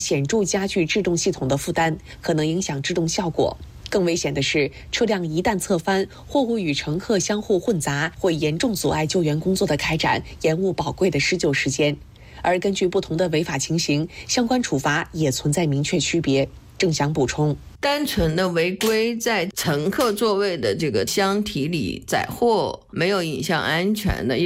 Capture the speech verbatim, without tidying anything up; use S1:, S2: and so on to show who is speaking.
S1: 显著加剧制动系统的负担，可能影响制动效果。更危险的是，车辆一旦侧翻，货物与乘客相互混杂，会严重阻碍救援工作的开展，延误宝贵的施救时间。而根据不同的违法情形，相关处罚也存在明确区别。郑翔补充，
S2: 单纯的违规在乘客座位的这个箱体里载货，没有影响安全的。